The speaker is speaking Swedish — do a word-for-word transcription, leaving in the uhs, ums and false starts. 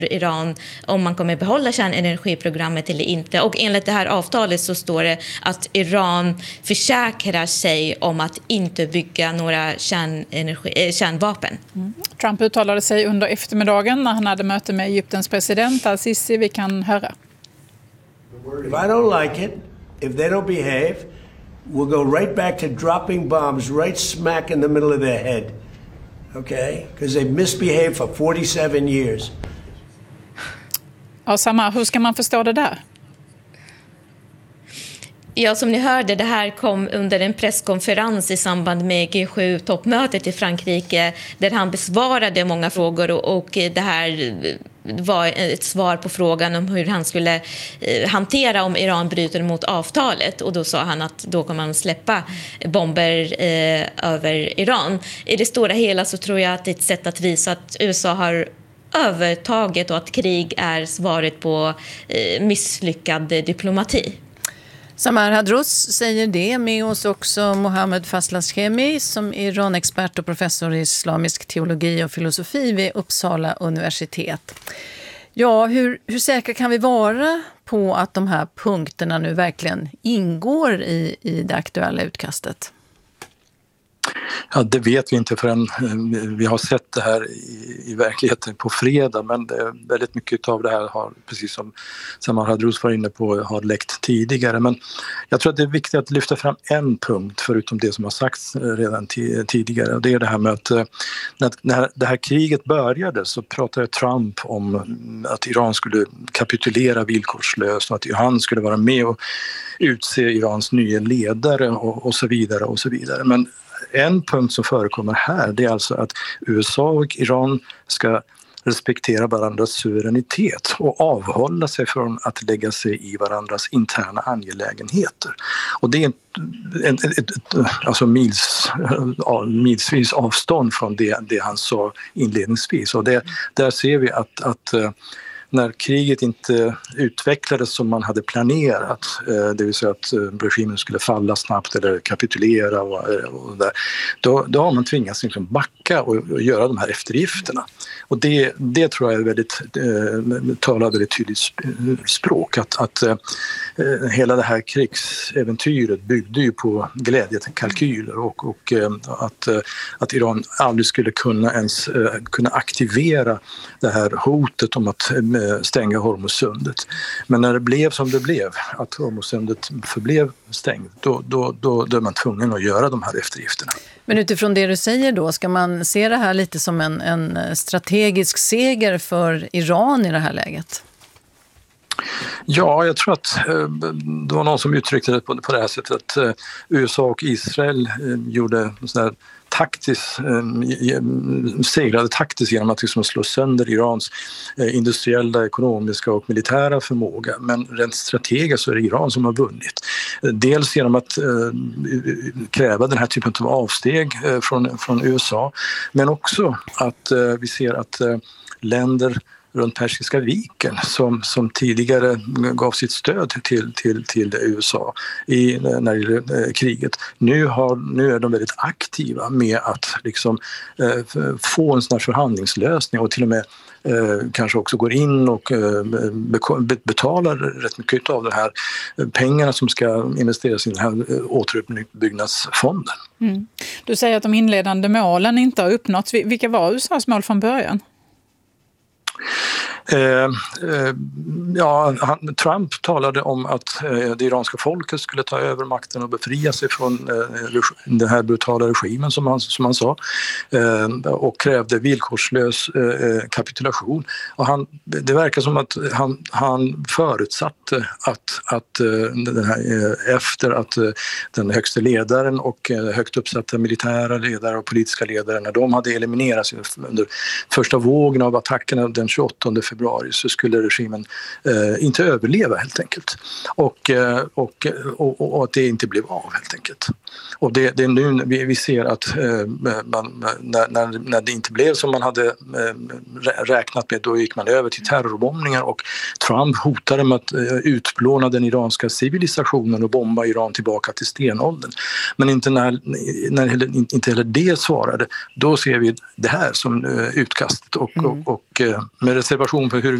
Iran om man kommer behålla kärnenergiprogrammet eller inte. Och enligt det här avtalet så står det att Iran försäkrar sig om att inte bygga några kärnenergi, äh, kärnvapen. Mm. Trump uttalade sig under eftermiddagen när han hade möte med Egyptens president Al-Sisi. Vi kan höra. If I don't like it, if they don't behave, we'll go right back to dropping bombs right smack in the middle of their head. Okay? Because they've misbehaved for forty-seven years. Ja, Samar, hur ska man förstå det där? Ja, som ni hörde, det här kom under en presskonferens i samband med G sju-toppmötet i Frankrike där han besvarade många frågor och, och det här var ett svar på frågan om hur han skulle eh, hantera om Iran bryter mot avtalet. Och då sa han att då kommer man släppa bomber eh, över Iran. I det stora hela så tror jag att det är ett sätt att visa att U S A har övertaget och att krig är svaret på eh, misslyckad diplomati. Samar Hadros säger det. Med oss också Mohammed Faslashemi som är Iran-expert och professor i islamisk teologi och filosofi vid Uppsala universitet. Ja, hur, hur säkra kan vi vara på att de här punkterna nu verkligen ingår i, i det aktuella utkastet? Ja, det vet vi inte förrän vi har sett det här i, i verkligheten på fredag, men det, väldigt mycket av det här har, precis som Samar Hadros var inne på, har läckt tidigare. Men jag tror att det är viktigt att lyfta fram en punkt förutom det som har sagts redan t- tidigare. Och det är det här med att när, när det här kriget började så pratade Trump om att Iran skulle kapitulera villkorslöst och att han skulle vara med och utse Irans nya ledare och, och så vidare och så vidare. Men en punkt som förekommer här, det är alltså att U S A och Iran ska respektera varandras suveränitet och avhålla sig från att lägga sig i varandras interna angelägenheter. Och det är ett, ett, ett, ett alltså mils, milsvis avstånd från det, det han sa inledningsvis. Och det, där ser vi att, att när kriget inte utvecklades som man hade planerat, det vill säga att regimen skulle falla snabbt eller kapitulera och, och där, då, då har man tvingats liksom backa och, och göra de här eftergifterna. Och det, det tror jag är väldigt, eh, talar väldigt tydligt språk, att, att eh, hela det här krigsäventyret byggde ju på glädjekalkyler och, och eh, att, eh, att Iran aldrig skulle kunna ens eh, kunna aktivera det här hotet om att eh, stänga Hormuzsundet. Men när det blev som det blev, att Hormuzsundet förblev stängt, då, då, då, då är man tvungen att göra de här eftergifterna. Men utifrån det du säger då, ska man se det här lite som en, en strategisk seger för Iran i det här läget? Ja, jag tror att eh, det var någon som uttryckte det på, på det här sättet att eh, U S A och Israel eh, gjorde sån här taktiskt, eh, segrade taktiskt genom att liksom slå sönder Irans eh, industriella, ekonomiska och militära förmåga. Men rent strategiskt så är det Iran som har vunnit. Dels genom att eh, kräva den här typen av avsteg eh, från, från U S A, men också att eh, vi ser att eh, länder runt Persiska viken som, som tidigare gav sitt stöd till, till, till U S A i, när det gäller kriget. Nu, har, nu är de väldigt aktiva med att liksom, eh, få en sån här förhandlingslösning och till och med eh, kanske också går in och eh, betalar rätt mycket av de här pengarna som ska investeras i den här återuppbyggnadsfonden. Mm. Du säger att de inledande målen inte har uppnåtts. Vilka var U S A:s mål från början? Eh, eh, ja, han, Trump talade om att eh, det iranska folket skulle ta över makten och befria sig från eh, den här brutala regimen som han, som han sa eh, och krävde villkorslös eh, kapitulation. Och han, det verkar som att han, han förutsatte att, att eh, den här, eh, efter att eh, den högsta ledaren och eh, högt uppsatta militära ledare och politiska ledare, när de hade eliminerats under första vågen av attackerna den tjugoåttonde februari, så skulle regimen eh, inte överleva helt enkelt. Och, eh, och, och, och att det inte blev av helt enkelt. Och det, det är nu vi, vi ser att eh, man, när, när, när det inte blev som man hade eh, räknat med, då gick man över till terrorbombningar och Trump hotade med att eh, utplåna den iranska civilisationen och bomba Iran tillbaka till stenåldern. Men inte när, när heller, inte heller det svarade, då ser vi det här som eh, utkastet och, mm. och, och med reservation diskussion för hur